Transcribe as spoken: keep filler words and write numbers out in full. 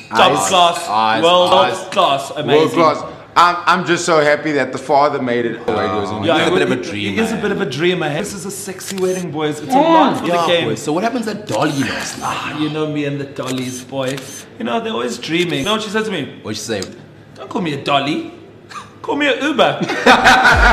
Top Eyes, class, eyes, world eyes. class, amazing. World class. I'm, I'm just so happy that the father made it. Oh, Yeah, he's a he- bit of a he- dreamer. He is a bit of a dreamer. Hey? This is a sexy wedding, boys. It's a lot for Yeah, the game. boy. So what happens at Dolly last night? Ah, you know me and the dollies, boy. You know, they're always dreaming. You know what she said to me? What'd you say? Don't call me a dolly. Call me a Uber.